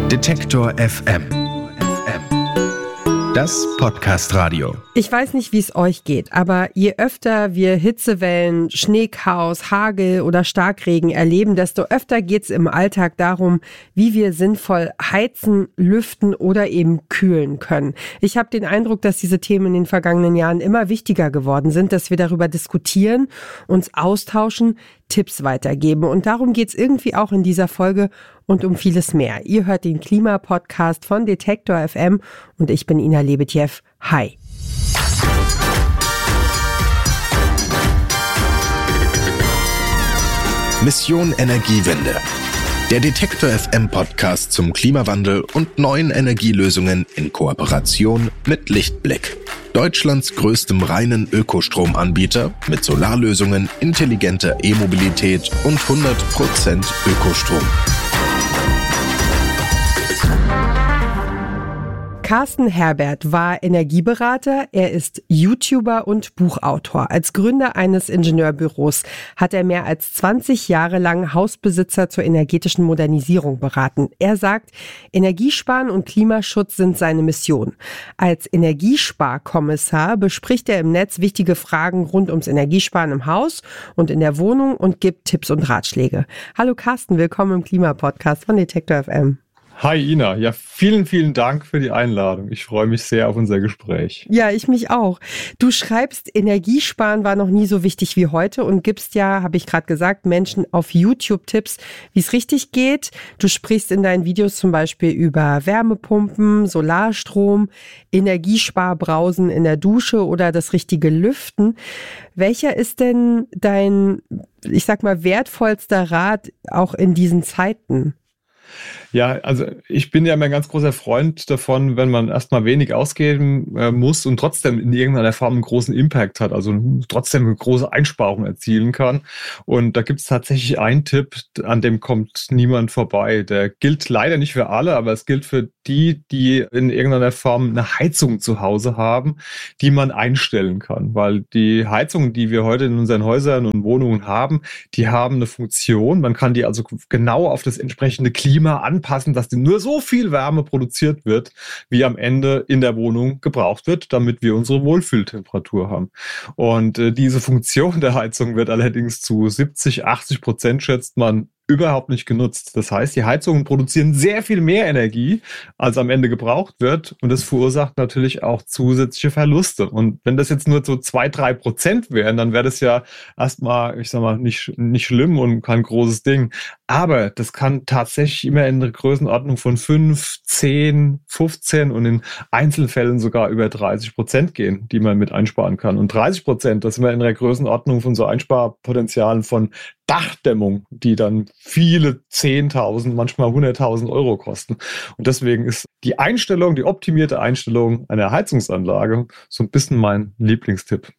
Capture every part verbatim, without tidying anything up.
Detektor F M. Das Podcast-Radio. Ich weiß nicht, wie es euch geht, aber je öfter wir Hitzewellen, Schneechaos, Hagel oder Starkregen erleben, desto öfter geht es im Alltag darum, wie wir sinnvoll heizen, lüften oder eben kühlen können. Ich habe den Eindruck, dass diese Themen in den vergangenen Jahren immer wichtiger geworden sind, dass wir darüber diskutieren, uns austauschen, Tipps weitergeben. Und darum geht es irgendwie auch in dieser Folge und um vieles mehr. Ihr hört den Klimapodcast von Detektor F M und ich bin Ina Lebetjew. Hi. Mission Energiewende. Der Detektor F M Podcast zum Klimawandel und neuen Energielösungen in Kooperation mit Lichtblick. Deutschlands größtem reinen Ökostromanbieter mit Solarlösungen, intelligenter E-Mobilität und hundert Prozent Ökostrom. Carsten Herbert war Energieberater, er ist YouTuber und Buchautor. Als Gründer eines Ingenieurbüros hat er mehr als zwanzig Jahre lang Hausbesitzer zur energetischen Modernisierung beraten. Er sagt, Energiesparen und Klimaschutz sind seine Mission. Als Energiesparkommissar bespricht er im Netz wichtige Fragen rund ums Energiesparen im Haus und in der Wohnung und gibt Tipps und Ratschläge. Hallo Carsten, willkommen im Klimapodcast von Detektor F M. Hi Ina, ja vielen, vielen Dank für die Einladung. Ich freue mich sehr auf unser Gespräch. Ja, ich mich auch. Du schreibst, Energiesparen war noch nie so wichtig wie heute und gibst ja, habe ich gerade gesagt, Menschen auf YouTube Tipps, wie es richtig geht. Du sprichst in deinen Videos zum Beispiel über Wärmepumpen, Solarstrom, Energiesparbrausen in der Dusche oder das richtige Lüften. Welcher ist denn dein, ich sag mal, wertvollster Rat auch in diesen Zeiten? Ja, also ich bin ja immer ein ganz großer Freund davon, wenn man erstmal wenig ausgeben äh, muss und trotzdem in irgendeiner Form einen großen Impact hat, also trotzdem eine große Einsparung erzielen kann. Und da gibt es tatsächlich einen Tipp, an dem kommt niemand vorbei. Der gilt leider nicht für alle, aber es gilt für die, die in irgendeiner Form eine Heizung zu Hause haben, die man einstellen kann. Weil die Heizungen, die wir heute in unseren Häusern und Wohnungen haben, die haben eine Funktion. Man kann die also genau auf das entsprechende Klima anpassen, dass nur so viel Wärme produziert wird, wie am Ende in der Wohnung gebraucht wird, damit wir unsere Wohlfühltemperatur haben. Und äh, diese Funktion der Heizung wird allerdings zu siebzig, achtzig Prozent, schätzt man, überhaupt nicht genutzt. Das heißt, die Heizungen produzieren sehr viel mehr Energie, als am Ende gebraucht wird. Und das verursacht natürlich auch zusätzliche Verluste. Und wenn das jetzt nur so zwei, drei Prozent wären, dann wäre das ja erstmal, ich sag mal, nicht, nicht schlimm und kein großes Ding. Aber das kann tatsächlich immer in der Größenordnung von fünf, zehn, fünfzehn und in Einzelfällen sogar über dreißig Prozent gehen, die man mit einsparen kann. Und dreißig Prozent, das sind wir in der Größenordnung von so Einsparpotenzialen von Dachdämmung, die dann viele zehntausend, manchmal hunderttausend Euro kosten. Und deswegen ist die Einstellung, die optimierte Einstellung einer Heizungsanlage so ein bisschen mein Lieblingstipp.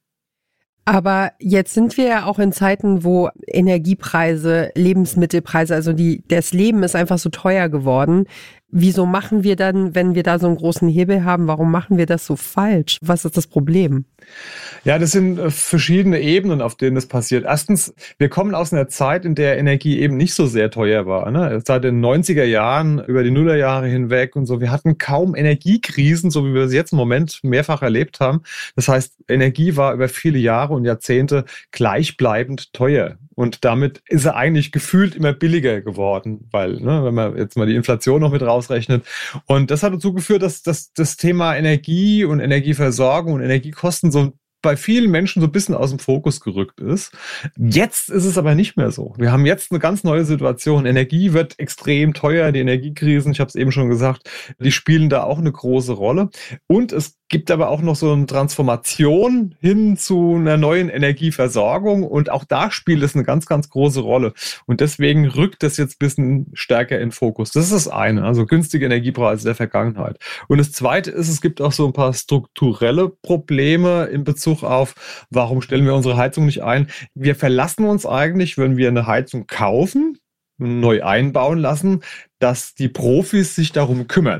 Aber jetzt sind wir ja auch in Zeiten, wo Energiepreise, Lebensmittelpreise, also die, das Leben ist einfach so teuer geworden. Wieso machen wir dann, wenn wir da so einen großen Hebel haben, warum machen wir das so falsch? Was ist das Problem? Ja, das sind verschiedene Ebenen, auf denen das passiert. Erstens, wir kommen aus einer Zeit, in der Energie eben nicht so sehr teuer war. Ne? Seit den neunziger Jahren, über die Nullerjahre hinweg und so. Wir hatten kaum Energiekrisen, so wie wir sie jetzt im Moment mehrfach erlebt haben. Das heißt, Energie war über viele Jahre und Jahrzehnte gleichbleibend teuer. Und damit ist er eigentlich gefühlt immer billiger geworden, weil, ne, wenn man jetzt mal die Inflation noch mit rausrechnet. Und das hat dazu geführt, dass, dass das Thema Energie und Energieversorgung und Energiekosten so bei vielen Menschen so ein bisschen aus dem Fokus gerückt ist. Jetzt ist es aber nicht mehr so. Wir haben jetzt eine ganz neue Situation. Energie wird extrem teuer. Die Energiekrisen, ich habe es eben schon gesagt, die spielen da auch eine große Rolle. Und es gibt aber auch noch so eine Transformation hin zu einer neuen Energieversorgung. Und auch da spielt es eine ganz, ganz große Rolle. Und deswegen rückt das jetzt ein bisschen stärker in den Fokus. Das ist das eine, also günstige Energiepreise der Vergangenheit. Und das zweite ist, es gibt auch so ein paar strukturelle Probleme in Bezug auf, warum stellen wir unsere Heizung nicht ein? Wir verlassen uns eigentlich, wenn wir eine Heizung kaufen, neu einbauen lassen, dass die Profis sich darum kümmern.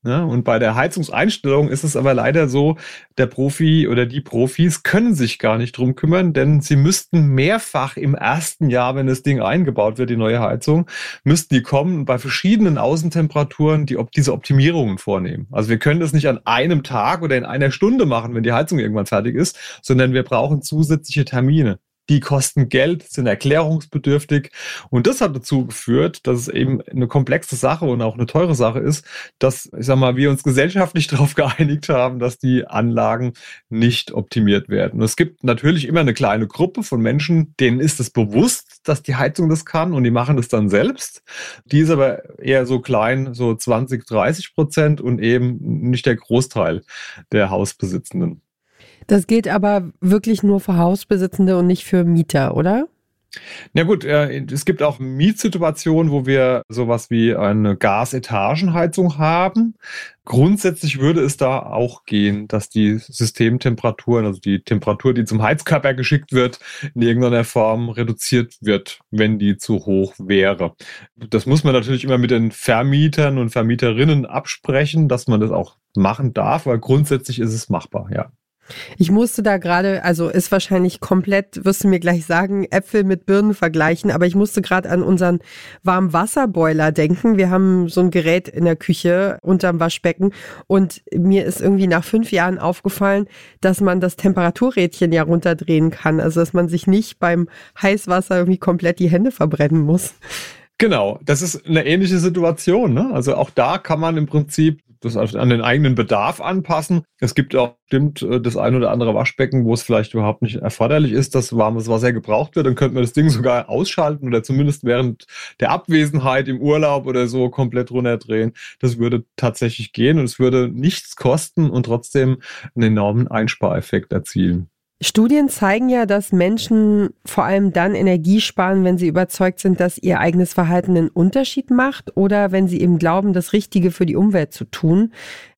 Ja, und bei der Heizungseinstellung ist es aber leider so, der Profi oder die Profis können sich gar nicht drum kümmern, denn sie müssten mehrfach im ersten Jahr, wenn das Ding eingebaut wird, die neue Heizung, müssten die kommen und bei verschiedenen Außentemperaturen die, diese Optimierungen vornehmen. Also wir können das nicht an einem Tag oder in einer Stunde machen, wenn die Heizung irgendwann fertig ist, sondern wir brauchen zusätzliche Termine. Die kosten Geld, sind erklärungsbedürftig. Und das hat dazu geführt, dass es eben eine komplexe Sache und auch eine teure Sache ist, dass, ich sag mal, wir uns gesellschaftlich darauf geeinigt haben, dass die Anlagen nicht optimiert werden. Und es gibt natürlich immer eine kleine Gruppe von Menschen, denen ist es bewusst, dass die Heizung das kann und die machen das dann selbst. Die ist aber eher so klein, so zwanzig, dreißig Prozent und eben nicht der Großteil der Hausbesitzenden. Das gilt aber wirklich nur für Hausbesitzende und nicht für Mieter, oder? Na gut, äh, es gibt auch Mietsituationen, wo wir sowas wie eine Gasetagenheizung haben. Grundsätzlich würde es da auch gehen, dass die Systemtemperaturen, also die Temperatur, die zum Heizkörper geschickt wird, in irgendeiner Form reduziert wird, wenn die zu hoch wäre. Das muss man natürlich immer mit den Vermietern und Vermieterinnen absprechen, dass man das auch machen darf, weil grundsätzlich ist es machbar, ja. Ich musste da gerade, also ist wahrscheinlich komplett, wirst du mir gleich sagen, Äpfel mit Birnen vergleichen, aber ich musste gerade an unseren Warmwasserboiler denken. Wir haben so ein Gerät in der Küche unterm Waschbecken und mir ist irgendwie nach fünf Jahren aufgefallen, dass man das Temperaturrädchen ja runterdrehen kann, also dass man sich nicht beim Heißwasser irgendwie komplett die Hände verbrennen muss. Genau, das ist eine ähnliche Situation, ne? Also auch da kann man im Prinzip das an den eigenen Bedarf anpassen. Es gibt auch bestimmt das ein oder andere Waschbecken, wo es vielleicht überhaupt nicht erforderlich ist, dass warmes Wasser gebraucht wird. Dann könnte man das Ding sogar ausschalten oder zumindest während der Abwesenheit im Urlaub oder so komplett runterdrehen. Das würde tatsächlich gehen und es würde nichts kosten und trotzdem einen enormen Einspareffekt erzielen. Studien zeigen ja, dass Menschen vor allem dann Energie sparen, wenn sie überzeugt sind, dass ihr eigenes Verhalten einen Unterschied macht oder wenn sie eben glauben, das Richtige für die Umwelt zu tun.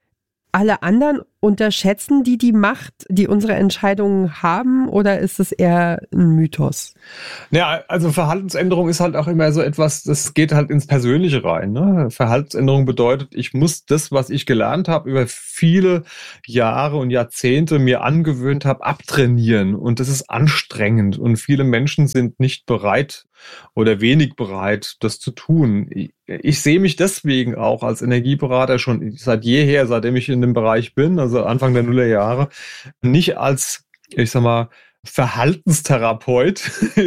Alle anderen unterschätzen die die Macht, die unsere Entscheidungen haben, oder ist es eher ein Mythos? Ja, also Verhaltensänderung ist halt auch immer so etwas, das geht halt ins Persönliche rein. Ne? Verhaltensänderung bedeutet, ich muss das, was ich gelernt habe, über viele Jahre und Jahrzehnte mir angewöhnt habe, abtrainieren. Und das ist anstrengend. Und viele Menschen sind nicht bereit oder wenig bereit, das zu tun. Ich, ich sehe mich deswegen auch als Energieberater schon seit jeher, seitdem ich in dem Bereich bin, also Anfang der Nullerjahre, nicht als, ich sag mal, Verhaltenstherapeut,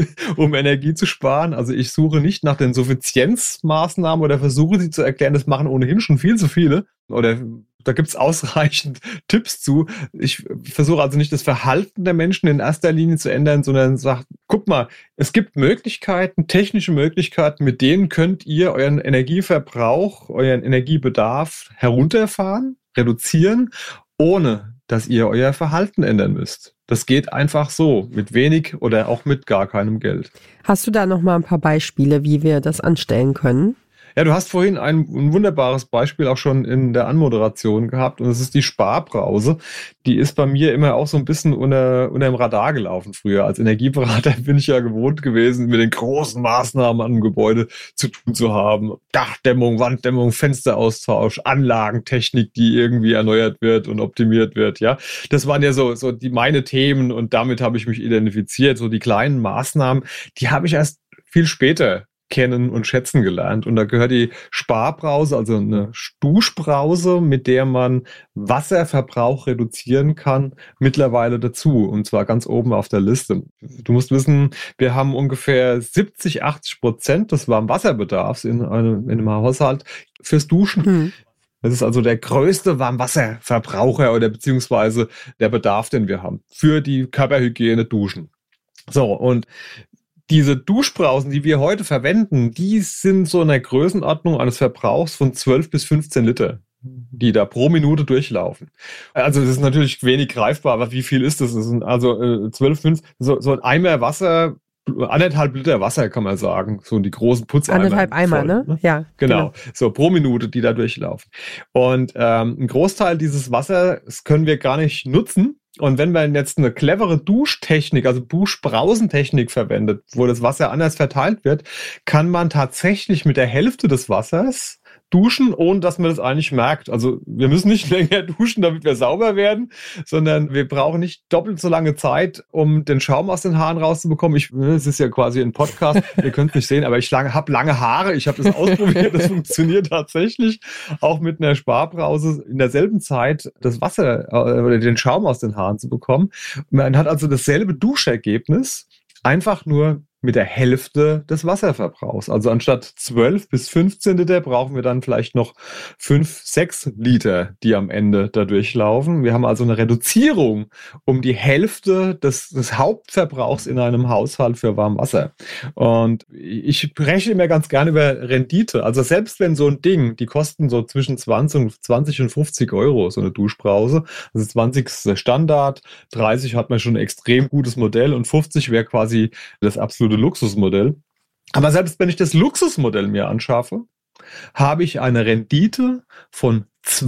um Energie zu sparen. Also ich suche nicht nach den Suffizienzmaßnahmen oder versuche sie zu erklären, das machen ohnehin schon viel zu viele. Oder da gibt es ausreichend Tipps zu. Ich versuche also nicht das Verhalten der Menschen in erster Linie zu ändern, sondern sage, guck mal, es gibt Möglichkeiten, technische Möglichkeiten, mit denen könnt ihr euren Energieverbrauch, euren Energiebedarf herunterfahren, reduzieren, ohne dass ihr euer Verhalten ändern müsst. Das geht einfach so, mit wenig oder auch mit gar keinem Geld. Hast du da noch mal ein paar Beispiele, wie wir das anstellen können? Ja, du hast vorhin ein, ein wunderbares Beispiel auch schon in der Anmoderation gehabt und das ist die Sparbrause. Die ist bei mir immer auch so ein bisschen unter, unter dem Radar gelaufen früher. Als Energieberater bin ich ja gewohnt gewesen, mit den großen Maßnahmen an dem Gebäude zu tun zu haben. Dachdämmung, Wanddämmung, Fensteraustausch, Anlagentechnik, die irgendwie erneuert wird und optimiert wird. Ja, das waren ja so, so die meine Themen und damit habe ich mich identifiziert. So die kleinen Maßnahmen, die habe ich erst viel später kennen und schätzen gelernt. Und da gehört die Sparbrause, also eine Duschbrause, mit der man Wasserverbrauch reduzieren kann, mittlerweile dazu. Und zwar ganz oben auf der Liste. Du musst wissen, wir haben ungefähr siebzig, achtzig Prozent des Warmwasserbedarfs in einem, in einem Haushalt fürs Duschen. Hm. Das ist also der größte Warmwasserverbraucher oder beziehungsweise der Bedarf, den wir haben für die Körperhygiene Duschen. So, und diese Duschbrausen, die wir heute verwenden, die sind so in der Größenordnung eines Verbrauchs von zwölf bis fünfzehn Liter, die da pro Minute durchlaufen. Also das ist natürlich wenig greifbar, aber wie viel ist das? Das sind also äh, zwölf, fünfzehn, so, so ein Eimer Wasser, anderthalb Liter Wasser kann man sagen, so die großen Putzeimer. Anderthalb Eimer, voll, ne? Ja. Genau. genau, so pro Minute, die da durchlaufen. Und ähm, ein Großteil dieses Wassers können wir gar nicht nutzen. Und wenn man jetzt eine clevere Duschtechnik, also Duschbrausentechnik verwendet, wo das Wasser anders verteilt wird, kann man tatsächlich mit der Hälfte des Wassers duschen, ohne dass man das eigentlich merkt. Also wir müssen nicht länger duschen, damit wir sauber werden, sondern wir brauchen nicht doppelt so lange Zeit, um den Schaum aus den Haaren rauszubekommen. Ich, es ist ja quasi ein Podcast, ihr könnt es nicht sehen, aber ich habe lange Haare, ich habe das ausprobiert, das funktioniert tatsächlich, auch mit einer Sparbrause in derselben Zeit das Wasser äh, oder den Schaum aus den Haaren zu bekommen. Man hat also dasselbe Duschergebnis, einfach nur mit der Hälfte des Wasserverbrauchs. Also anstatt zwölf bis fünfzehn Liter brauchen wir dann vielleicht noch fünf, sechs Liter, die am Ende da durchlaufen. Wir haben also eine Reduzierung um die Hälfte des, des Hauptverbrauchs in einem Haushalt für Warmwasser. Und ich spreche immer ganz gerne über Rendite. Also selbst wenn so ein Ding, die kosten so zwischen zwanzig und fünfzig Euro, so eine Duschbrause. Also zwanzig ist der Standard, dreißig hat man schon ein extrem gutes Modell und fünfzig wäre quasi das absolute Luxusmodell. Aber selbst wenn ich das Luxusmodell mir anschaffe, habe ich eine Rendite von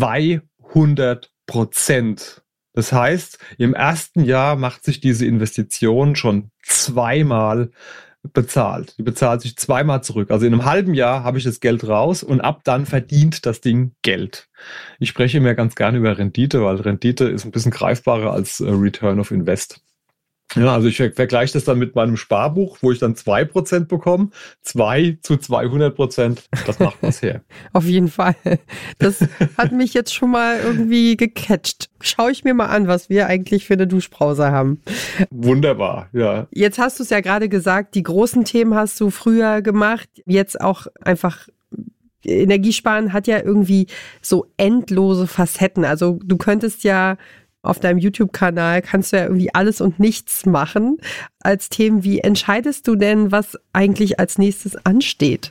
zweihundert Prozent. Das heißt, im ersten Jahr macht sich diese Investition schon zweimal bezahlt. Die bezahlt sich zweimal zurück. Also in einem halben Jahr habe ich das Geld raus und ab dann verdient das Ding Geld. Ich spreche immer ganz gerne über Rendite, weil Rendite ist ein bisschen greifbarer als Return of Invest. Ja, also ich vergleiche das dann mit meinem Sparbuch, wo ich dann zwei Prozent bekomme. zwei zu zweihundert Prozent, das macht was her. Auf jeden Fall. Das hat mich jetzt schon mal irgendwie gecatcht. Schaue ich mir mal an, was wir eigentlich für eine Duschbrause haben. Wunderbar, ja. Jetzt hast du es ja gerade gesagt, die großen Themen hast du früher gemacht. Jetzt auch einfach Energiesparen hat ja irgendwie so endlose Facetten. Also du könntest ja auf deinem YouTube-Kanal kannst du ja irgendwie alles und nichts machen als Themen. Wie entscheidest du denn, was eigentlich als nächstes ansteht?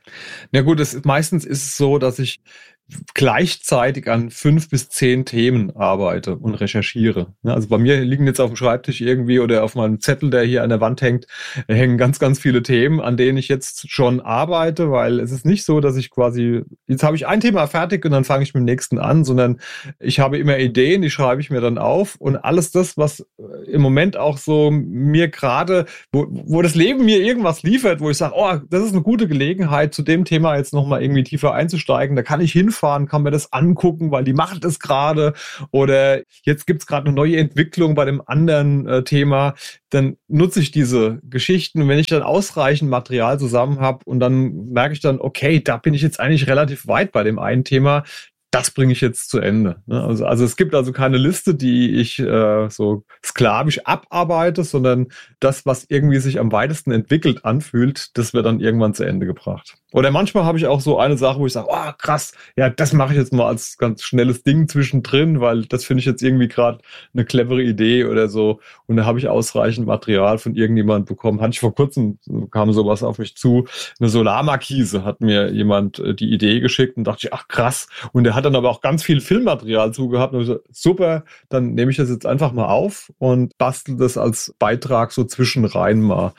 Na gut, es, meistens ist es so, dass ich gleichzeitig an fünf bis zehn Themen arbeite und recherchiere. Also bei mir liegen jetzt auf dem Schreibtisch irgendwie oder auf meinem Zettel, der hier an der Wand hängt, hängen ganz, ganz viele Themen, an denen ich jetzt schon arbeite, weil es ist nicht so, dass ich quasi, jetzt habe ich ein Thema fertig und dann fange ich mit dem nächsten an, sondern ich habe immer Ideen, die schreibe ich mir dann auf und alles das, was im Moment auch so mir gerade, wo, wo das Leben mir irgendwas liefert, wo ich sage, oh, das ist eine gute Gelegenheit, zu dem Thema jetzt nochmal irgendwie tiefer einzusteigen, da kann ich hinfahren, kann mir das angucken, weil die macht es gerade oder jetzt gibt es gerade eine neue Entwicklung bei dem anderen äh, Thema, dann nutze ich diese Geschichten und wenn ich dann ausreichend Material zusammen habe und dann merke ich dann, okay, da bin ich jetzt eigentlich relativ weit bei dem einen Thema, das bringe ich jetzt zu Ende. Also, also es gibt also keine Liste, die ich äh, so sklavisch abarbeite, sondern das, was irgendwie sich am weitesten entwickelt anfühlt, das wird dann irgendwann zu Ende gebracht. Oder manchmal habe ich auch so eine Sache, wo ich sage, oh krass, ja, das mache ich jetzt mal als ganz schnelles Ding zwischendrin, weil das finde ich jetzt irgendwie gerade eine clevere Idee oder so. Und da habe ich ausreichend Material von irgendjemandem bekommen. Hatte ich vor kurzem, kam sowas auf mich zu, eine Solarmarkise hat mir jemand die Idee geschickt und dachte ich, ach krass. Und der hat dann aber auch ganz viel Filmmaterial zugehabt. Und ich so, super, dann nehme ich das jetzt einfach mal auf und bastel das als Beitrag so zwischenrein mal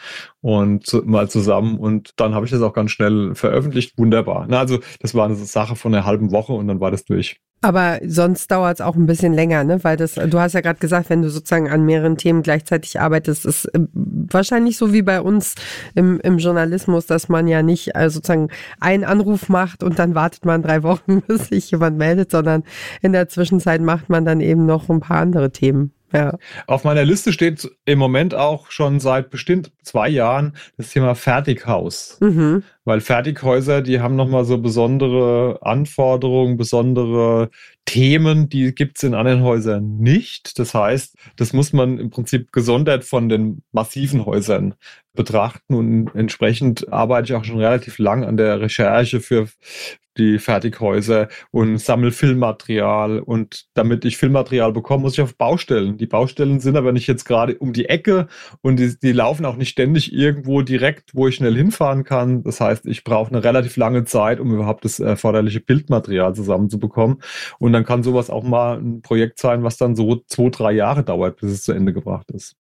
und mal zusammen. Und dann habe ich das auch ganz schnell veröffentlicht. Wunderbar. Na, also das war eine Sache von einer halben Woche und dann war das durch. Aber sonst dauert es auch ein bisschen länger, ne? Weil das, du hast ja gerade gesagt, wenn du sozusagen an mehreren Themen gleichzeitig arbeitest, ist wahrscheinlich so wie bei uns im, im Journalismus, dass man ja nicht also sozusagen einen Anruf macht und dann wartet man drei Wochen, bis sich jemand meldet, sondern in der Zwischenzeit macht man dann eben noch ein paar andere Themen. Ja. Auf meiner Liste steht im Moment auch schon seit bestimmt zwei Jahren das Thema Fertighaus. Mhm. Weil Fertighäuser, die haben nochmal so besondere Anforderungen, besondere Themen, die gibt es in anderen Häusern nicht. Das heißt, das muss man im Prinzip gesondert von den massiven Häusern betrachten und entsprechend arbeite ich auch schon relativ lang an der Recherche für die Fertighäuser und sammle Filmmaterial und damit ich Filmmaterial bekomme, muss ich auf Baustellen. Die Baustellen sind aber nicht jetzt gerade um die Ecke und die, die laufen auch nicht ständig irgendwo direkt, wo ich schnell hinfahren kann. Das heißt, ich brauche eine relativ lange Zeit, um überhaupt das erforderliche Bildmaterial zusammenzubekommen und dann kann sowas auch mal ein Projekt sein, was dann so zwei, drei Jahre dauert, bis es zu Ende gebracht ist.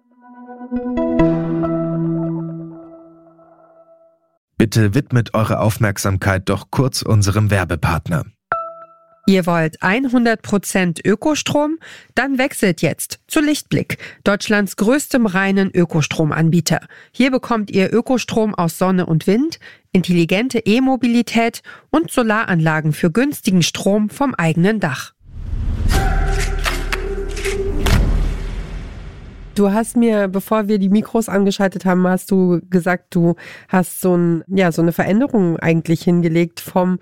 Bitte widmet eure Aufmerksamkeit doch kurz unserem Werbepartner. Ihr wollt hundert Prozent Ökostrom? Dann wechselt jetzt zu Lichtblick, Deutschlands größtem reinen Ökostromanbieter. Hier bekommt ihr Ökostrom aus Sonne und Wind intelligente E-Mobilität und Solaranlagen für günstigen Strom vom eigenen Dach. Du hast mir, bevor wir die Mikros angeschaltet haben, hast du gesagt, du hast so ein, ja, so eine Veränderung eigentlich hingelegt vom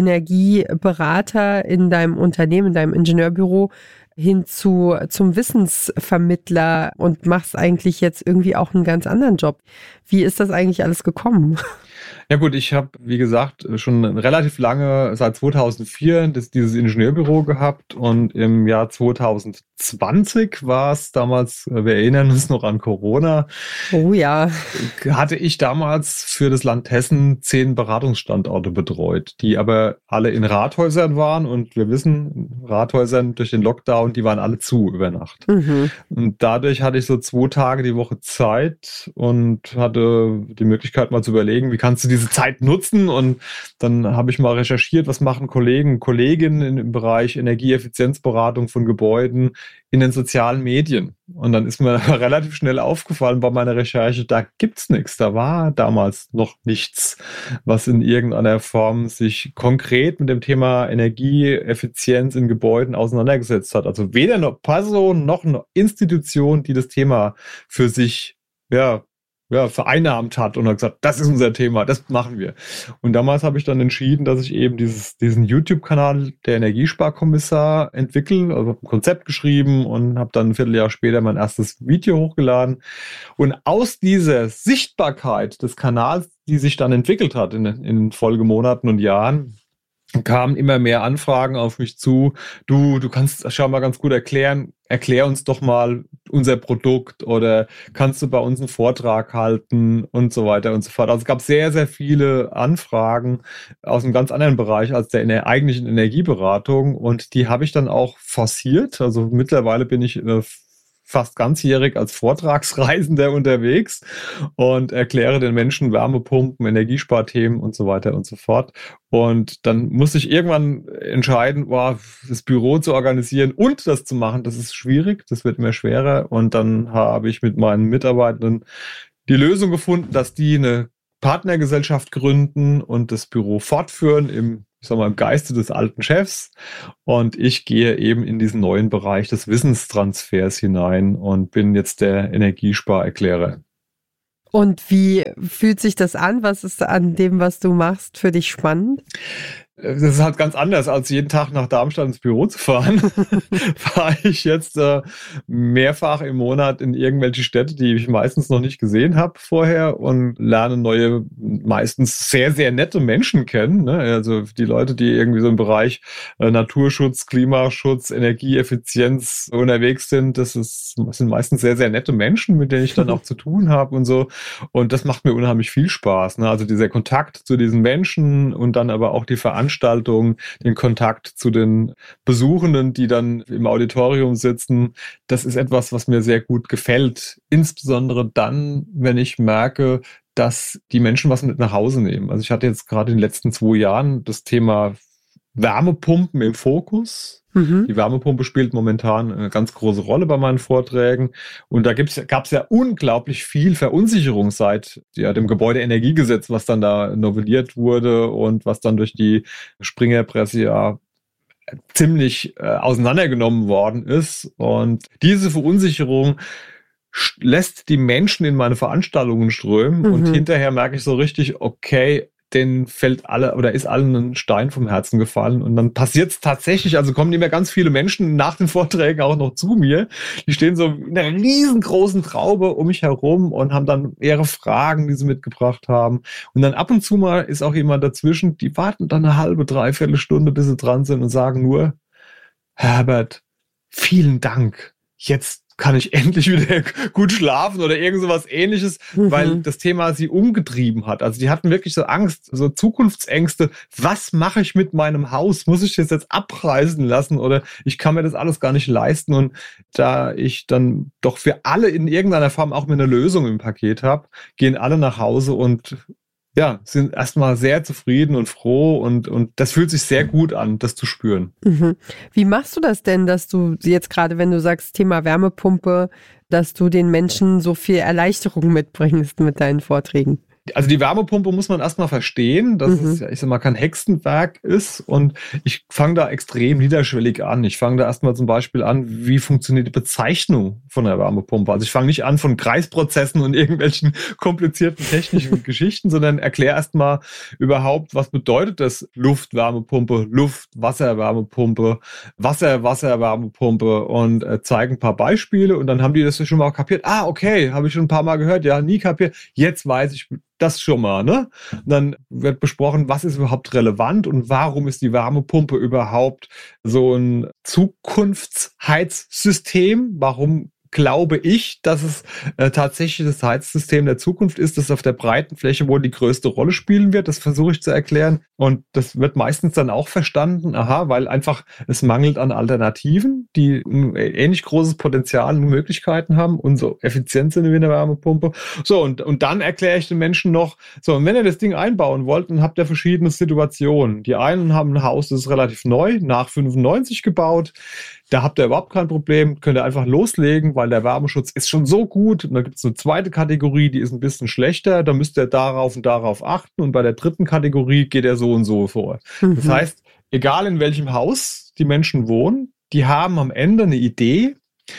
Energieberater in deinem Unternehmen, in deinem Ingenieurbüro hin zu, zum Wissensvermittler und machst eigentlich jetzt irgendwie auch einen ganz anderen Job. Wie ist das eigentlich alles gekommen? Ja gut, ich habe, wie gesagt, schon relativ lange, seit zweitausendvier, das, dieses Ingenieurbüro gehabt und im Jahr zweitausendzwanzig war es damals, wir erinnern uns noch an Corona. Oh ja. Hatte ich damals für das Land Hessen zehn Beratungsstandorte betreut, die aber alle in Rathäusern waren und wir wissen, Rathäusern durch den Lockdown, die waren alle zu über Nacht. Mhm. Und dadurch hatte ich so zwei Tage die Woche Zeit und hatte die Möglichkeit mal zu überlegen, wie kannst du diese Zeit nutzen, und dann habe ich mal recherchiert, was machen Kollegen, Kolleginnen im Bereich Energieeffizienzberatung von Gebäuden in den sozialen Medien. Und dann ist mir relativ schnell aufgefallen bei meiner Recherche, da gibt's nichts, da war damals noch nichts, was in irgendeiner Form sich konkret mit dem Thema Energieeffizienz in Gebäuden auseinandergesetzt hat. Also weder eine Person noch eine Institution, die das Thema für sich, ja, ja, vereinnahmt hat und hat gesagt, das ist unser Thema, das machen wir. Und damals habe ich dann entschieden, dass ich eben dieses, diesen YouTube-Kanal der Energiesparkommissar entwickle, also habe ein Konzept geschrieben und habe dann ein Vierteljahr später mein erstes Video hochgeladen. Und aus dieser Sichtbarkeit des Kanals, die sich dann entwickelt hat in, in den Folgemonaten und Jahren, kamen immer mehr Anfragen auf mich zu. Du, du kannst schon mal ganz gut erklären, erklär uns doch mal unser Produkt oder kannst du bei uns einen Vortrag halten und so weiter und so fort. Also es gab sehr, sehr viele Anfragen aus einem ganz anderen Bereich als der, in der eigentlichen Energieberatung, und die habe ich dann auch forciert. Also mittlerweile bin ich äh, fast ganzjährig als Vortragsreisender unterwegs und erkläre den Menschen Wärmepumpen, Energiesparthemen und so weiter und so fort. Und dann musste ich irgendwann entscheiden, boah, das Büro zu organisieren und das zu machen, das ist schwierig, das wird immer schwerer. Und dann habe ich mit meinen Mitarbeitenden die Lösung gefunden, dass die eine Partnergesellschaft gründen und das Büro fortführen im ich sag mal, im Geiste des alten Chefs. Und ich gehe eben in diesen neuen Bereich des Wissenstransfers hinein und bin jetzt der Energiesparerklärer. Und wie fühlt sich das an? Was ist an dem, was du machst, für dich spannend? Das ist halt ganz anders, als jeden Tag nach Darmstadt ins Büro zu fahren. Fahre ich jetzt äh, mehrfach im Monat in irgendwelche Städte, die ich meistens noch nicht gesehen habe vorher, und lerne neue, meistens sehr, sehr nette Menschen kennen. Ne? Also die Leute, die irgendwie so im Bereich äh, Naturschutz, Klimaschutz, Energieeffizienz unterwegs sind, das, ist, das sind meistens sehr, sehr nette Menschen, mit denen ich dann auch zu tun habe und so. Und das macht mir unheimlich viel Spaß. Ne? Also dieser Kontakt zu diesen Menschen und dann aber auch die Veranstaltung, den Kontakt zu den Besuchenden, die dann im Auditorium sitzen, das ist etwas, was mir sehr gut gefällt. Insbesondere dann, wenn ich merke, dass die Menschen was mit nach Hause nehmen. Also ich hatte jetzt gerade in den letzten zwei Jahren das Thema Wärmepumpen im Fokus. Mhm. Die Wärmepumpe spielt momentan eine ganz große Rolle bei meinen Vorträgen. Und da gab es ja unglaublich viel Verunsicherung seit ja, dem Gebäudeenergiegesetz, was dann da novelliert wurde und was dann durch die Springerpresse ja ziemlich äh, auseinandergenommen worden ist. Und diese Verunsicherung lässt die Menschen in meine Veranstaltungen strömen. Mhm. Und hinterher merke ich so richtig, okay, denen fällt alle oder ist allen ein Stein vom Herzen gefallen, und dann passiert es tatsächlich, also kommen immer ganz viele Menschen nach den Vorträgen auch noch zu mir, die stehen so in einer riesengroßen Traube um mich herum und haben dann ihre Fragen, die sie mitgebracht haben, und dann ab und zu mal ist auch jemand dazwischen, die warten dann eine halbe, dreiviertel Stunde, bis sie dran sind und sagen nur, Herbert, vielen Dank, jetzt kann ich endlich wieder gut schlafen oder irgend sowas Ähnliches, mhm. weil das Thema sie umgetrieben hat. Also die hatten wirklich so Angst, so Zukunftsängste. Was mache ich mit meinem Haus? Muss ich das jetzt abreißen lassen oder ich kann mir das alles gar nicht leisten? Und da ich dann doch für alle in irgendeiner Form auch mit einer Lösung im Paket habe, gehen alle nach Hause und ja, sind erstmal sehr zufrieden und froh, und, und das fühlt sich sehr gut an, das zu spüren. Mhm. Wie machst du das denn, dass du jetzt gerade, wenn du sagst Thema Wärmepumpe, dass du den Menschen so viel Erleichterung mitbringst mit deinen Vorträgen? Also die Wärmepumpe muss man erstmal verstehen, dass Mhm. es, ich sag mal, kein Hexenwerk ist, und ich fange da extrem niederschwellig an. Ich fange da erstmal zum Beispiel an, wie funktioniert die Bezeichnung von der Wärmepumpe. Also ich fange nicht an von Kreisprozessen und irgendwelchen komplizierten technischen Geschichten, sondern erkläre erstmal überhaupt, was bedeutet das Luft-Wärmepumpe, Luft-Wasser-Wärmepumpe, Wasser-Wasser-Wärmepumpe und äh, zeige ein paar Beispiele, und dann haben die das schon mal kapiert. Ah, okay, habe ich schon ein paar Mal gehört, ja, nie kapiert. Jetzt weiß ich das schon mal, ne? Und dann wird besprochen, was ist überhaupt relevant und warum ist die Wärmepumpe überhaupt so ein Zukunftsheizsystem? Warum glaube ich, dass es äh, tatsächlich das Heizsystem der Zukunft ist, das auf der breiten Fläche wohl die größte Rolle spielen wird? Das versuche ich zu erklären. Und das wird meistens dann auch verstanden, aha, weil einfach es mangelt an Alternativen, die ein ähnlich großes Potenzial und Möglichkeiten haben und so effizient sind wie eine Wärmepumpe. So, und, und dann erkläre ich den Menschen noch, so, und wenn ihr das Ding einbauen wollt, dann habt ihr verschiedene Situationen. Die einen haben ein Haus, das ist relativ neu, nach fünfundneunzig gebaut. Da habt ihr überhaupt kein Problem, könnt ihr einfach loslegen, weil der Wärmeschutz ist schon so gut. Und dann gibt es eine zweite Kategorie, die ist ein bisschen schlechter. Da müsst ihr darauf und darauf achten. Und bei der dritten Kategorie geht er so und so vor. Mhm. Das heißt, egal in welchem Haus die Menschen wohnen, die haben am Ende eine Idee,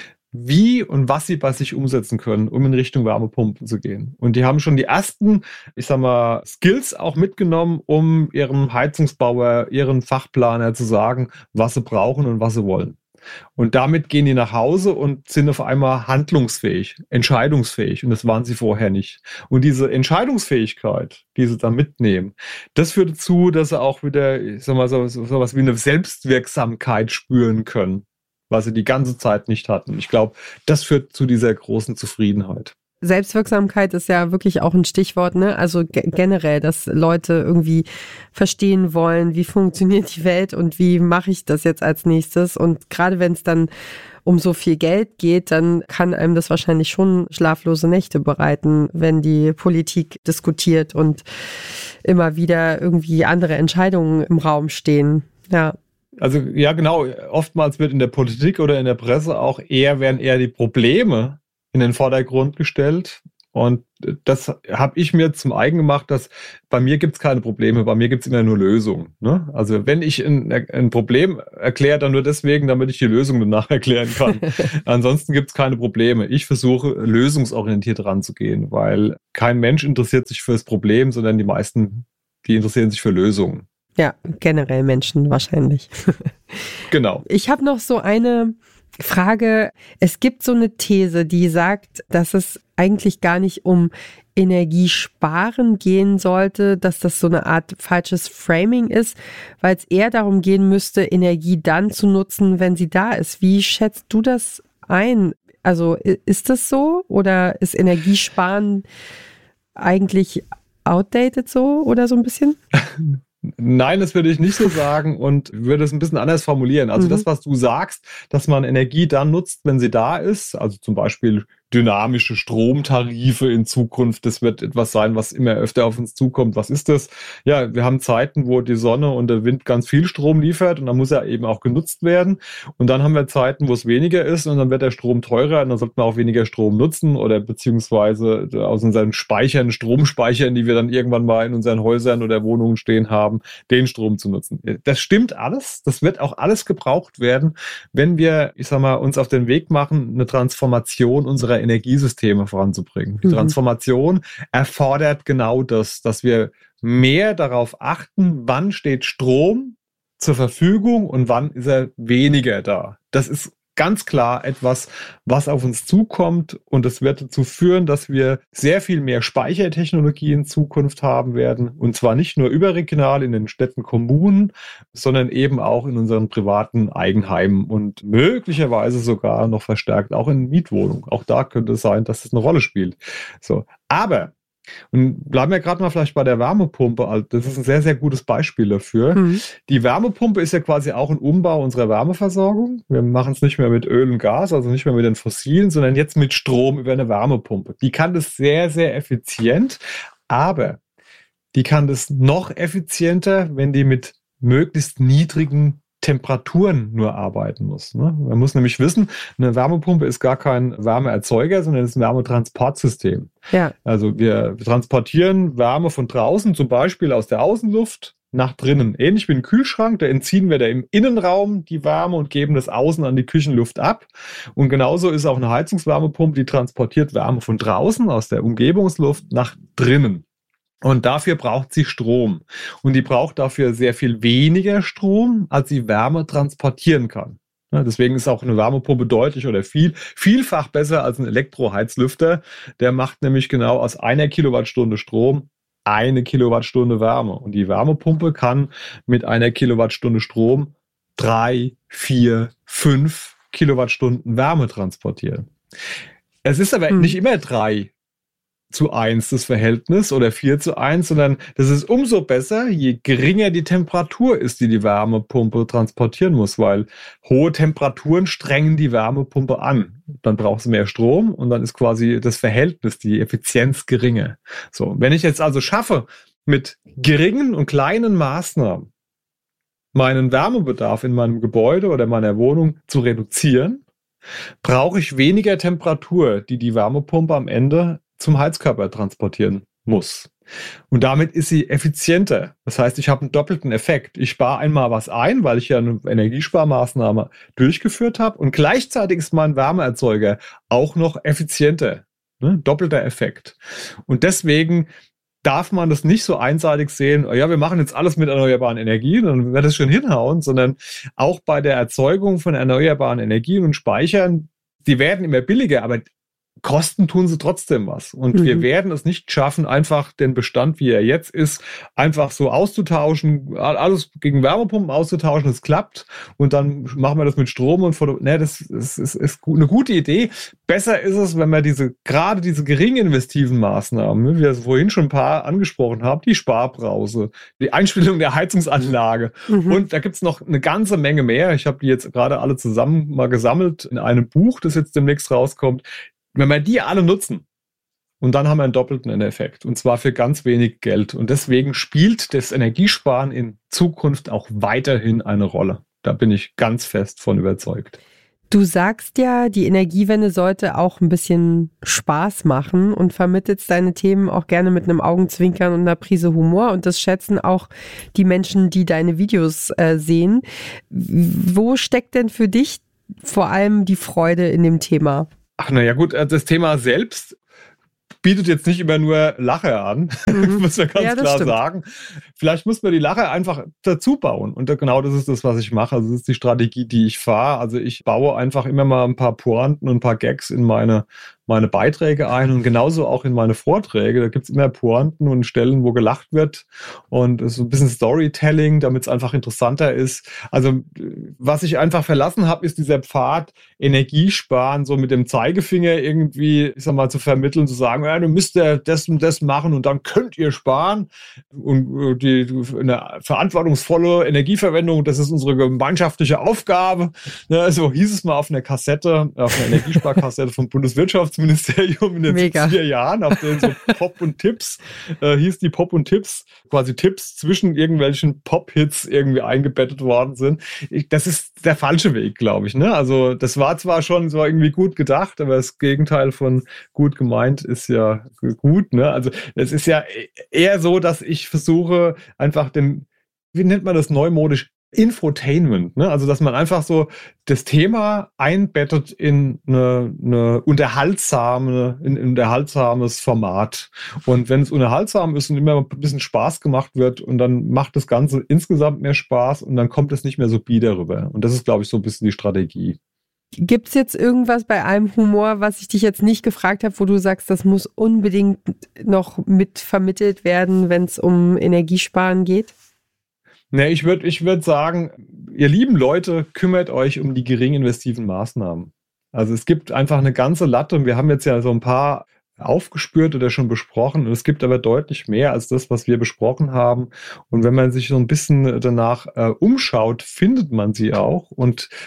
wie und was sie bei sich umsetzen können, um in Richtung Wärmepumpen zu gehen. Und die haben schon die ersten, ich sag mal, Skills auch mitgenommen, um ihrem Heizungsbauer, ihren Fachplaner zu sagen, was sie brauchen und was sie wollen. Und damit gehen die nach Hause und sind auf einmal handlungsfähig, entscheidungsfähig. Und das waren sie vorher nicht. Und diese Entscheidungsfähigkeit, die sie da mitnehmen, das führt dazu, dass sie auch wieder, ich sag mal, so, so, so was wie eine Selbstwirksamkeit spüren können, was sie die ganze Zeit nicht hatten. Ich glaube, das führt zu dieser großen Zufriedenheit. Selbstwirksamkeit ist ja wirklich auch ein Stichwort, ne? Also ge- generell, dass Leute irgendwie verstehen wollen, wie funktioniert die Welt und wie mache ich das jetzt als nächstes. Und gerade wenn es dann um so viel Geld geht, dann kann einem das wahrscheinlich schon schlaflose Nächte bereiten, wenn die Politik diskutiert und immer wieder irgendwie andere Entscheidungen im Raum stehen. Ja. Also ja, genau. Oftmals wird in der Politik oder in der Presse auch eher, werden eher die Probleme in den Vordergrund gestellt. Und das habe ich mir zum eigen gemacht, dass bei mir gibt es keine Probleme, bei mir gibt es immer nur Lösungen. Ne? Also wenn ich ein, ein Problem erkläre, dann nur deswegen, damit ich die Lösung danach erklären kann. Ansonsten gibt es keine Probleme. Ich versuche lösungsorientiert ranzugehen, weil kein Mensch interessiert sich für das Problem, sondern die meisten, die interessieren sich für Lösungen. Ja, generell Menschen wahrscheinlich. Genau. Ich habe noch so eine Frage. Es gibt so eine These, die sagt, dass es eigentlich gar nicht um Energiesparen gehen sollte, dass das so eine Art falsches Framing ist, weil es eher darum gehen müsste, Energie dann zu nutzen, wenn sie da ist. Wie schätzt du das ein? Also ist das so oder ist Energiesparen eigentlich outdated so oder so ein bisschen? Nein, das würde ich nicht so sagen und würde es ein bisschen anders formulieren. Also mhm. das, was du sagst, dass man Energie dann nutzt, wenn sie da ist, also zum Beispiel dynamische Stromtarife in Zukunft, das wird etwas sein, was immer öfter auf uns zukommt. Was ist das? Ja, wir haben Zeiten, wo die Sonne und der Wind ganz viel Strom liefert und dann muss er eben auch genutzt werden. Und dann haben wir Zeiten, wo es weniger ist und dann wird der Strom teurer und dann sollten wir auch weniger Strom nutzen oder beziehungsweise aus unseren Speichern, Stromspeichern, die wir dann irgendwann mal in unseren Häusern oder Wohnungen stehen haben, den Strom zu nutzen. Das stimmt alles. Das wird auch alles gebraucht werden, wenn wir, ich sag mal, uns auf den Weg machen, eine Transformation unserer Energiesysteme voranzubringen. Die mhm. Transformation erfordert genau das, dass wir mehr darauf achten, wann steht Strom zur Verfügung und wann ist er weniger da. Das ist ganz klar etwas, was auf uns zukommt und es wird dazu führen, dass wir sehr viel mehr Speichertechnologie in Zukunft haben werden und zwar nicht nur überregional in den Städten, Kommunen, sondern eben auch in unseren privaten Eigenheimen und möglicherweise sogar noch verstärkt auch in Mietwohnungen. Auch da könnte es sein, dass es eine Rolle spielt. So, aber und bleiben wir gerade mal vielleicht bei der Wärmepumpe. Also das ist ein sehr, sehr gutes Beispiel dafür. Mhm. Die Wärmepumpe ist ja quasi auch ein Umbau unserer Wärmeversorgung. Wir machen es nicht mehr mit Öl und Gas, also nicht mehr mit den Fossilen, sondern jetzt mit Strom über eine Wärmepumpe. Die kann das sehr, sehr effizient, aber die kann das noch effizienter, wenn die mit möglichst niedrigen Temperaturen nur arbeiten muss. Ne? Man muss nämlich wissen, eine Wärmepumpe ist gar kein Wärmeerzeuger, sondern ist ein Wärmetransportsystem. Ja. Also wir, wir transportieren Wärme von draußen, zum Beispiel aus der Außenluft, nach drinnen. Ähnlich wie ein Kühlschrank, da entziehen wir da im Innenraum die Wärme und geben das außen an die Küchenluft ab. Und genauso ist auch eine Heizungswärmepumpe, die transportiert Wärme von draußen aus der Umgebungsluft nach drinnen. Und dafür braucht sie Strom. Und die braucht dafür sehr viel weniger Strom, als sie Wärme transportieren kann. Ja, deswegen ist auch eine Wärmepumpe deutlich oder viel, vielfach besser als ein Elektroheizlüfter. Der macht nämlich genau aus einer Kilowattstunde Strom eine Kilowattstunde Wärme. Und die Wärmepumpe kann mit einer Kilowattstunde Strom drei, vier, fünf Kilowattstunden Wärme transportieren. Es ist aber hm. nicht immer drei zu eins das Verhältnis oder vier zu eins, sondern das ist umso besser, je geringer die Temperatur ist, die die Wärmepumpe transportieren muss, weil hohe Temperaturen strengen die Wärmepumpe an. Dann braucht es mehr Strom und dann ist quasi das Verhältnis, die Effizienz geringer. So, wenn ich jetzt also schaffe, mit geringen und kleinen Maßnahmen meinen Wärmebedarf in meinem Gebäude oder meiner Wohnung zu reduzieren, brauche ich weniger Temperatur, die die Wärmepumpe am Ende zum Heizkörper transportieren muss. Und damit ist sie effizienter. Das heißt, ich habe einen doppelten Effekt. Ich spare einmal was ein, weil ich ja eine Energiesparmaßnahme durchgeführt habe und gleichzeitig ist mein Wärmeerzeuger auch noch effizienter. Ne? Doppelter Effekt. Und deswegen darf man das nicht so einseitig sehen, ja, wir machen jetzt alles mit erneuerbaren Energien, dann wird es schon hinhauen, sondern auch bei der Erzeugung von erneuerbaren Energien und Speichern, die werden immer billiger, aber Kosten tun sie trotzdem was. Und mhm. wir werden es nicht schaffen, einfach den Bestand, wie er jetzt ist, einfach so auszutauschen, alles gegen Wärmepumpen auszutauschen, das klappt. Und dann machen wir das mit Strom und Foto. Ne, das ist, ist, ist eine gute Idee. Besser ist es, wenn wir diese, gerade diese gering investiven Maßnahmen, wie wir es vorhin schon ein paar angesprochen haben, die Sparbrause, die Einstellung der Heizungsanlage. Mhm. Und da gibt es noch eine ganze Menge mehr. Ich habe die jetzt gerade alle zusammen mal gesammelt in einem Buch, das jetzt demnächst rauskommt. Wenn wir die alle nutzen, und dann haben wir einen doppelten Effekt, und zwar für ganz wenig Geld. Und deswegen spielt das Energiesparen in Zukunft auch weiterhin eine Rolle. Da bin ich ganz fest von überzeugt. Du sagst ja, die Energiewende sollte auch ein bisschen Spaß machen und vermittelst deine Themen auch gerne mit einem Augenzwinkern und einer Prise Humor. Und das schätzen auch die Menschen, die deine Videos äh, sehen. Wo steckt denn für dich vor allem die Freude in dem Thema? Ach, naja, gut, das Thema selbst bietet jetzt nicht immer nur Lacher an, mhm. muss man ganz ja, klar stimmt. sagen. Vielleicht muss man die Lacher einfach dazu bauen. Und genau das ist das, was ich mache. Also das ist die Strategie, die ich fahre. Also ich baue einfach immer mal ein paar Pointen und ein paar Gags in meine, meine Beiträge ein und genauso auch in meine Vorträge. Da gibt es immer Pointen und Stellen, wo gelacht wird. Und es ist so ein bisschen Storytelling, damit es einfach interessanter ist. Also was ich einfach verlassen habe, ist dieser Pfad Energiesparen, so mit dem Zeigefinger irgendwie, ich sag mal, zu vermitteln, zu sagen, ja, du müsst ja das und das machen und dann könnt ihr sparen. Und die eine verantwortungsvolle Energieverwendung, das ist unsere gemeinschaftliche Aufgabe. Ja, so hieß es mal auf einer Kassette, auf einer Energiesparkassette vom Bundeswirtschaftsministerium in den siebziger Jahren, auf denen so Pop und Tipps, äh, hieß die Pop und Tipps, quasi Tipps zwischen irgendwelchen Pop-Hits irgendwie eingebettet worden sind. Ich, das ist der falsche Weg, glaube ich. Ne? Also das war zwar schon so irgendwie gut gedacht, aber das Gegenteil von gut gemeint ist ja gut. Ne? Also es ist ja eher so, dass ich versuche, einfach den, wie nennt man das neumodisch, Infotainment, ne? Also dass man einfach so das Thema einbettet in eine, eine unterhaltsame, in ein unterhaltsames Format. Und wenn es unterhaltsam ist und immer ein bisschen Spaß gemacht wird und dann macht das Ganze insgesamt mehr Spaß und dann kommt es nicht mehr so bieder rüber. Und das ist, glaube ich, so ein bisschen die Strategie. Gibt es jetzt irgendwas bei allem Humor, was ich dich jetzt nicht gefragt habe, wo du sagst, das muss unbedingt noch mit vermittelt werden, wenn es um Energiesparen geht? Ne, ich würde ich würd sagen, ihr lieben Leute, kümmert euch um die gering investiven Maßnahmen. Also es gibt einfach eine ganze Latte und wir haben jetzt ja so ein paar aufgespürt oder schon besprochen und es gibt aber deutlich mehr als das, was wir besprochen haben. Und wenn man sich so ein bisschen danach äh, umschaut, findet man sie auch und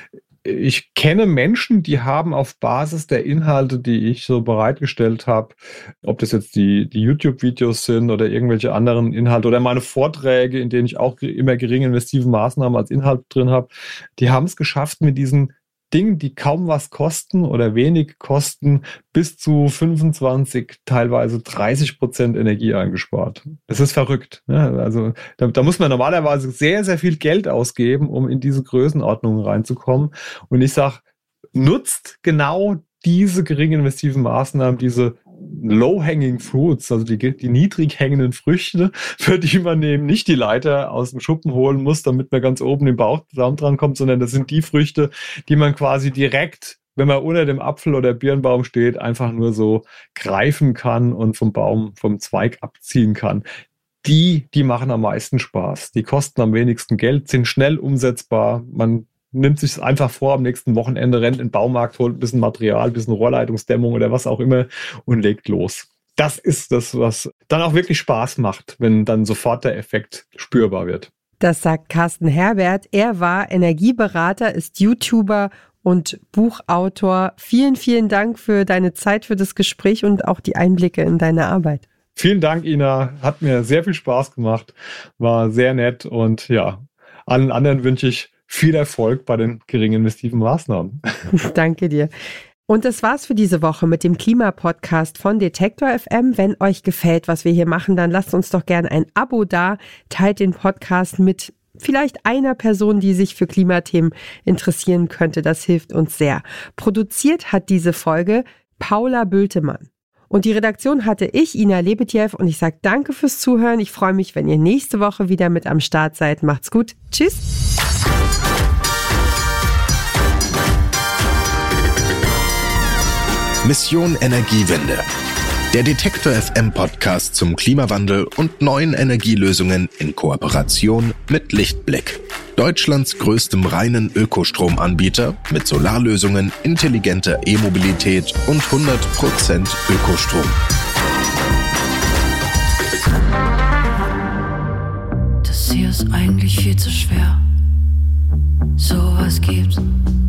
ich kenne Menschen, die haben auf Basis der Inhalte, die ich so bereitgestellt habe, ob das jetzt die, die YouTube-Videos sind oder irgendwelche anderen Inhalte oder meine Vorträge, in denen ich auch immer geringe investive Maßnahmen als Inhalt drin habe, die haben es geschafft, mit diesen Dingen, die kaum was kosten oder wenig kosten, bis zu fünfundzwanzig, teilweise dreißig Prozent Energie eingespart. Das ist verrückt. Ne? Also da, da muss man normalerweise sehr, sehr viel Geld ausgeben, um in diese Größenordnungen reinzukommen. Und ich sage, nutzt genau diese gering investiven Maßnahmen, diese low-hanging fruits, also die, die niedrig hängenden Früchte, für die man eben nicht die Leiter aus dem Schuppen holen muss, damit man ganz oben im Bauchsaum dran kommt, sondern das sind die Früchte, die man quasi direkt, wenn man unter dem Apfel- oder Birnbaum steht, einfach nur so greifen kann und vom Baum, vom Zweig abziehen kann. Die, die machen am meisten Spaß. Die kosten am wenigsten Geld, sind schnell umsetzbar. Man nimmt sich einfach vor, am nächsten Wochenende rennt in den Baumarkt, holt ein bisschen Material, ein bisschen Rohrleitungsdämmung oder was auch immer und legt los. Das ist das, was dann auch wirklich Spaß macht, wenn dann sofort der Effekt spürbar wird. Das sagt Carsten Herbert. Er war Energieberater, ist YouTuber und Buchautor. Vielen, vielen Dank für deine Zeit, für das Gespräch und auch die Einblicke in deine Arbeit. Vielen Dank, Ina. Hat mir sehr viel Spaß gemacht. War sehr nett und ja, allen anderen wünsche ich viel Erfolg bei den gering investiven Maßnahmen. Danke dir. Und das war's für diese Woche mit dem Klimapodcast von Detektor F M. Wenn euch gefällt, was wir hier machen, dann lasst uns doch gerne ein Abo da, teilt den Podcast mit vielleicht einer Person, die sich für Klimathemen interessieren könnte. Das hilft uns sehr. Produziert hat diese Folge Paula Bültemann. Und die Redaktion hatte ich, Ina Lebetjew, und ich sage danke fürs Zuhören. Ich freue mich, wenn ihr nächste Woche wieder mit am Start seid. Macht's gut. Tschüss. Mission Energiewende. Der Detektor F M Podcast zum Klimawandel und neuen Energielösungen in Kooperation mit Lichtblick. Deutschlands größtem reinen Ökostromanbieter mit Solarlösungen, intelligenter E-Mobilität und hundert Prozent Ökostrom. Das hier ist eigentlich viel zu schwer. Sowas gibt's